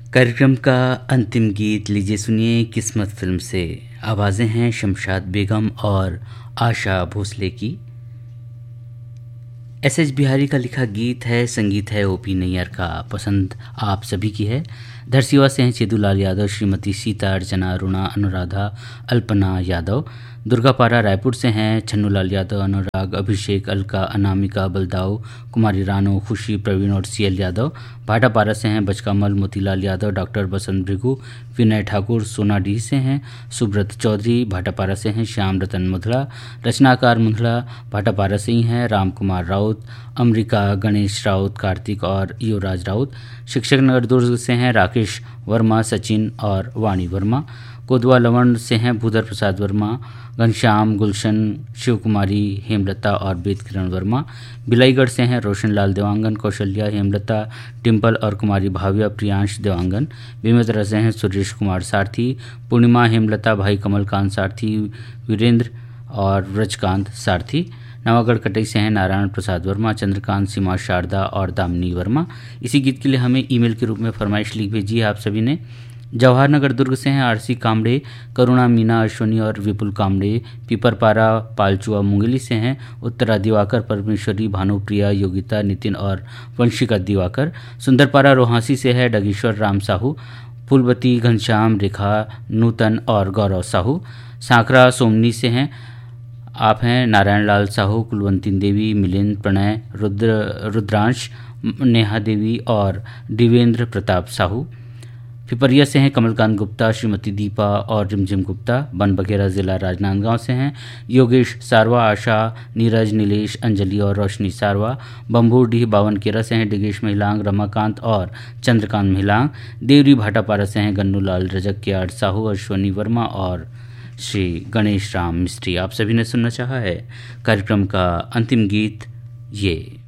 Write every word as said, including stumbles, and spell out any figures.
कार्यक्रम का अंतिम गीत लीजिए सुनिए किस्मत फिल्म से। आवाज़ें हैं शमशाद बेगम और आशा भोसले की। एस एच बिहारी का लिखा गीत है, संगीत है ओपी नैयर का। पसंद आप सभी की है। धरसीवा से हैं चेदूलाल यादव, श्रीमती सीता अर्चना, अरुणा, अनुराधा, अल्पना यादव। दुर्गापारा रायपुर से हैं छन्नूलाल यादव, अनुराग, अभिषेक, अलका, अनामिका, बलदाऊ, कुमारी रानो, खुशी, प्रवीण और सीएल यादव। भाटापारा से हैं बचकामल, मोतीलाल यादव, डॉक्टर बसंत भृगु, विनय ठाकुर। सोनाडीह से हैं सुब्रत चौधरी। भाटापारा से हैं श्याम रतन मुधला, रचनाकार मुधला भाटापारा से ही हैं। राम कुमार राउत, अमरिका, गणेश राउत, कार्तिक और युवराज राउत। शिक्षक नगर दुर्ग से हैं राकेश वर्मा, सचिन और वाणी वर्मा। कोदवा लवण से हैं भूधर प्रसाद वर्मा, घनश्याम, गुलशन, शिव कुमारी, हेमलता और वेद किरण वर्मा। बिलाईगढ़ से हैं रोशनलाल देवांगन, कौशल्या, हेमलता, टिम्पल और कुमारी भाव्या, प्रियांश देवांगन। बेमेतरा से हैं सुरेश कुमार सारथी, पूर्णिमा, हेमलता, भाई कमलकांत सारथी, वीरेंद्र और व्रजकांत सारथी। नवागढ़ कटई से हैं नारायण प्रसाद वर्मा, चंद्रकांत, सीमा, शारदा और दामिनी वर्मा। इसी गीत के लिए हमें ईमेल के रूप में फरमाइश लिख भेजी है आप सभी ने। जवाहर नगर दुर्ग से हैं आरसी कामड़े, करुणा, मीना, अश्वनी और विपुल कामड़े। पीपरपारा पालचुआ मुंगेली से हैं उत्तरा दिवाकर, परमेश्वरी, भानुप्रिया, योगिता, नितिन और वंशिका दिवाकर। सुंदरपारा रोहासी से है डगेश्वर राम साहू, फूलवती, घनश्याम, रेखा, नूतन और गौरव साहू। सांकरा सोमनी से हैं आप हैं नारायण लाल साहू, कुलवंती देवी, मिलिंद, प्रणय, रुद्र रुद्रांश, नेहा देवी और दिवेंद्र प्रताप साहू। पिपरिया से हैं कमलकांत गुप्ता, श्रीमती दीपा और रिमझिम गुप्ता। बन बघेरा जिला राजनांदगांव से हैं योगेश सारवा, आशा, नीरज, नीलेश, अंजलि और रोशनी सारवा। बम्बूडीह बावनकेरा से हैं डिगेश महिलांग, रमाकांत और चंद्रकांत महिलांग। देवरी भाटापारा से हैं गन्नूलाल रजक, कियाड़ साहू, अश्वनी वर्मा और श्री गणेश राम मिस्त्री। आप सभी ने सुनना चाहा है कार्यक्रम का अंतिम गीत ये।